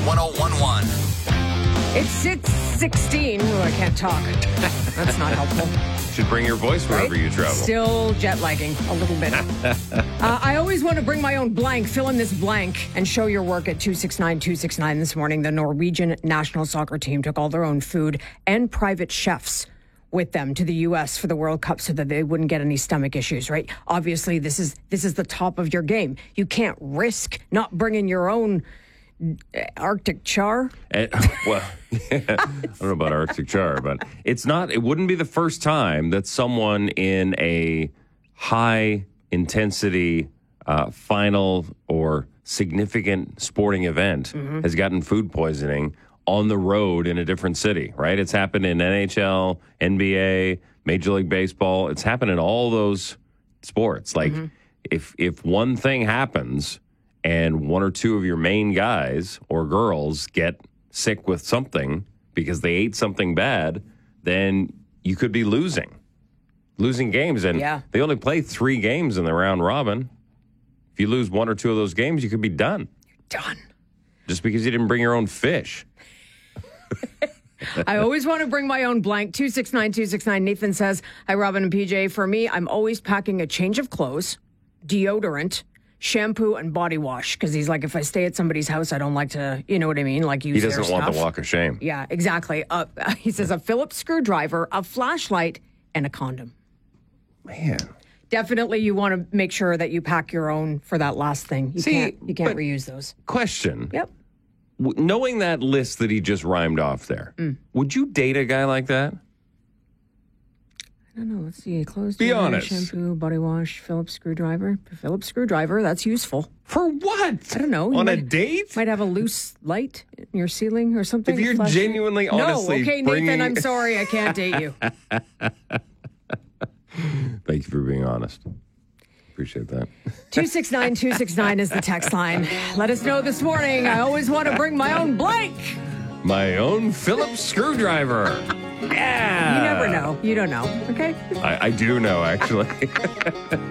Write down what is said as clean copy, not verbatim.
1011. It's 6:16. Oh, I can't talk. That's not helpful. Should bring your voice wherever you travel. Still jet lagging a little bit. I always want to bring my own blank. Fill in this blank and show your work at 269-269 this morning. The Norwegian national soccer team took all their own food and private chefs with them to the U.S. for the World Cup so that they wouldn't get any stomach issues, right? Obviously, this is the top of your game. You can't risk not bringing your own Arctic char. Well, I don't know about Arctic char, but it wouldn't be the first time that someone in a high intensity final or significant sporting event has gotten food poisoning on the road in a different city, right? It's happened in NHL, NBA, Major League Baseball. It's happened in all those sports. Like if one thing happens and one or two of your main guys or girls get sick with something because they ate something bad, then you could be losing games. And they only play 3 games in the round robin. If you lose 1 or 2 of those games, you could be done. Done. Just because you didn't bring your own fish. I always want to bring my own blank. 269-269. Nathan says, hi, Robin and PJ. For me, I'm always packing a change of clothes, deodorant, shampoo, and body wash. Because he's like, if I stay at somebody's house, I don't like to, you know what I mean? Like use their stuff. He doesn't want the walk of shame. Yeah, exactly. He says a Phillips screwdriver, a flashlight, and a condom. Man. Definitely you want to make sure that you pack your own for that last thing. You can't reuse those. Question. Yep. Knowing that list that he just rhymed off there, would you date a guy like that? I don't know. Let's see. Clothes, be honest. Shampoo, body wash, Phillips screwdriver. Phillips screwdriver, that's useful. For what? I don't know. On a date? Might have a loose light in your ceiling or something. If you're genuinely, honestly okay, Nathan, I'm sorry. I can't date you. Thank you for being honest. Appreciate that. 269-269 is the text line. Let us know this morning. I always want to bring my own blank. My own Phillips screwdriver. Yeah. You never know. You don't know. Okay? I do know, actually.